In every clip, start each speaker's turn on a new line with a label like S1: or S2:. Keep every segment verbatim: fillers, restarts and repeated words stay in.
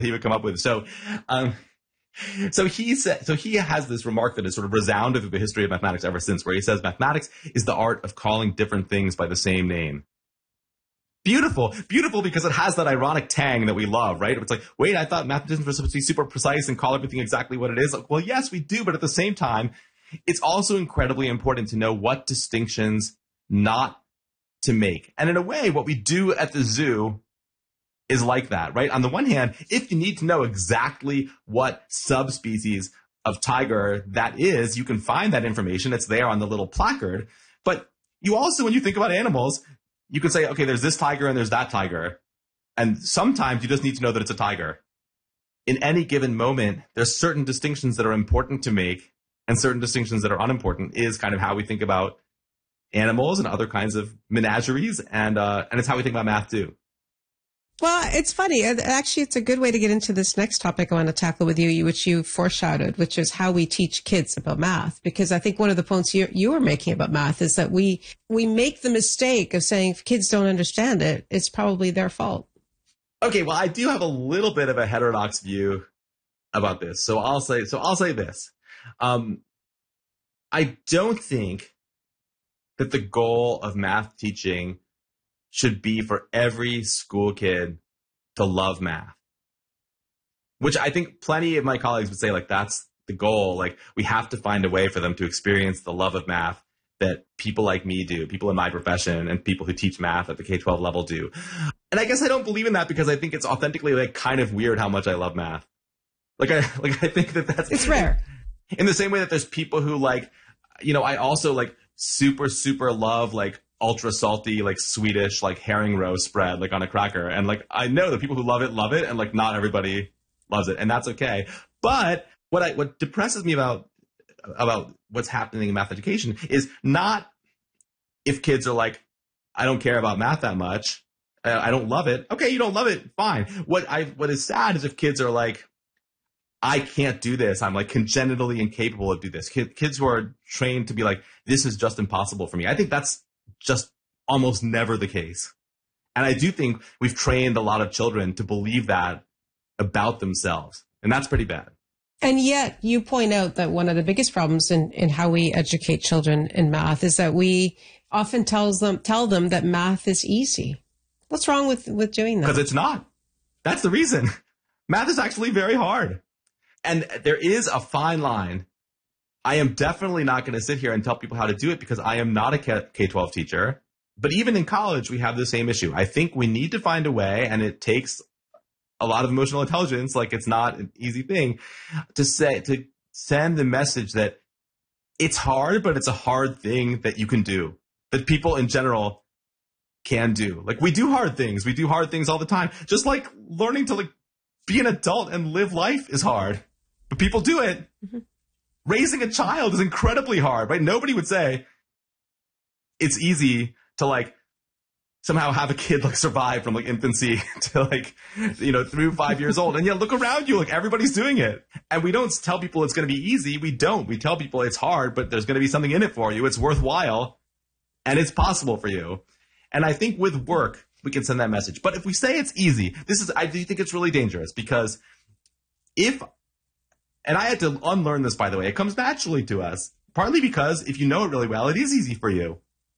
S1: he would come up with. So, um, so he said, so he has this remark that has sort of resounded through the history of mathematics ever since, where he says mathematics is the art of calling different things by the same name. Beautiful, beautiful, because it has that ironic tang that we love, right? It's like, wait, I thought mathematicians were supposed to be super precise and call everything exactly what it is. Like, well, yes, we do, but at the same time, it's also incredibly important to know what distinctions not to make. And in a way, what we do at the zoo is like that, right? On the one hand, if you need to know exactly what subspecies of tiger that is, you can find that information. It's there on the little placard. But you also, when you think about animals, you can say, okay, there's this tiger and there's that tiger. And sometimes you just need to know that it's a tiger. In any given moment, there's certain distinctions that are important to make and certain distinctions that are unimportant is kind of how we think about animals and other kinds of menageries. And, uh, and it's how we think about math too.
S2: Well, it's funny. Actually, it's a good way to get into this next topic I want to tackle with you, which you foreshadowed, which is how we teach kids about math. Because I think one of the points you, you were making about math is that we, we make the mistake of saying if kids don't understand it, it's probably their fault.
S1: Okay, well, I do have a little bit of a heterodox view about this. So I'll say, so I'll say this. Um, I don't think that the goal of math teaching should be for every school kid to love math, which I think plenty of my colleagues would say, like, that's the goal. Like, we have to find a way for them to experience the love of math that people like me do, people in my profession and people who teach math at the K twelve level do. And I guess I don't believe in that because I think it's authentically, like, kind of weird how much I love math. Like, I, like, I think that that's...
S2: It's rare.
S1: In the same way that there's people who, like, you know, I also, like, super, super love, like, ultra salty, like Swedish, like herring roe spread, like on a cracker. And like, I know the people who love it, love it. And like, not everybody loves it. And that's okay. But what I, what depresses me about, about what's happening in math education is not if kids are like, I don't care about math that much. I don't love it. Okay. You don't love it. Fine. What I, what is sad is if kids are like, I can't do this. I'm like congenitally incapable of do this. Kid, kids who are trained to be like, this is just impossible for me. I think that's just almost never the case. And I do think we've trained a lot of children to believe that about themselves. And that's pretty bad.
S2: And yet you point out that one of the biggest problems in, in how we educate children in math is that we often tells them, tell them that math is easy. What's wrong with, with doing that?
S1: Because it's not. That's the reason. Math is actually very hard. And there is a fine line. I am definitely not going to sit here and tell people how to do it because I am not a K twelve teacher. But even in college, we have the same issue. I think we need to find a way, and it takes a lot of emotional intelligence, like it's not an easy thing, to say, to send the message that it's hard, but it's a hard thing that you can do, that people in general can do. Like, we do hard things. We do hard things all the time. Just like learning to like be an adult and live life is hard, but people do it. Mm-hmm. Raising a child is incredibly hard, right? Nobody would say it's easy to like somehow have a kid like survive from like infancy to like, you know, through five years old. And yeah, look around you, like everybody's doing it. And we don't tell people it's going to be easy. We don't. We tell people it's hard, but there's going to be something in it for you. It's worthwhile and it's possible for you. And I think with work, we can send that message. But if we say it's easy, this is, I do think it's really dangerous because if, and I had to unlearn this, by the way, it comes naturally to us, partly because if you know it really well, it is easy for you.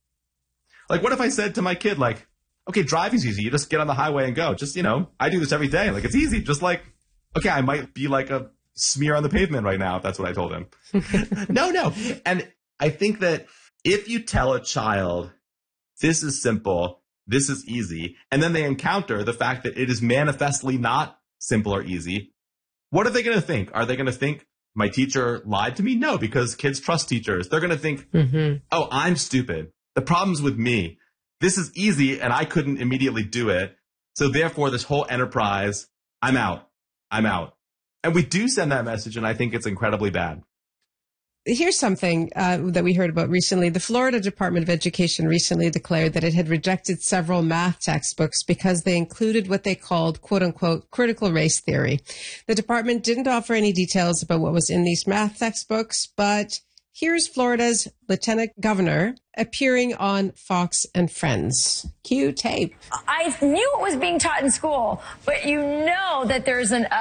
S1: Like, what if I said to my kid, like, okay, driving's easy. You just get on the highway and go. Just, you know, I do this every day. Like, it's easy. Just like, okay, I might be like a smear on the pavement right now if that's what I told him. no, no. And I think that if you tell a child, this is simple, this is easy, and then they encounter the fact that it is manifestly not simple or easy, what are they going to think? Are they going to think, my teacher lied to me? No, because kids trust teachers. They're going to think, mm-hmm. oh, I'm stupid. The problem's with me. This is easy, and I couldn't immediately do it. So therefore, this whole enterprise, I'm out. I'm out. And we do send that message, and I think it's incredibly bad.
S2: Here's something uh, that we heard about recently. The Florida Department of Education recently declared that it had rejected several math textbooks because they included what they called, quote unquote, critical race theory. The department didn't offer any details about what was in these math textbooks, but here's Florida's Lieutenant Governor appearing on Fox and Friends. Cue tape.
S3: I knew it was being taught in school, but you know that there's an